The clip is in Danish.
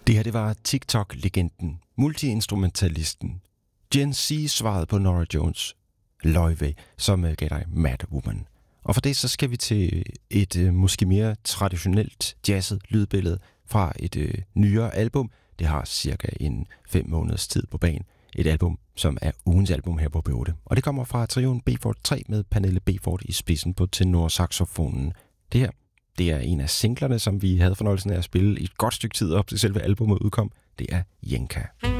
Det her, det var TikTok-legenden, multiinstrumentalisten, Gen Z svaret på Norah Jones, Loyve, som gav dig Mad Woman. Og for det, så skal vi til et måske mere traditionelt jazzet lydbillede fra et nyere album. Det har cirka 5 måneders tid på banen. Et album, som er ugens album her på B8. Og det kommer fra trioen Beford 3 med Pernille Beford i spidsen på tenorsaxofonen. Det her, det er en af singlerne, som vi havde fornøjelsen af at spille i et godt stykke tid op til selve albumet udkom. Det er Jenka.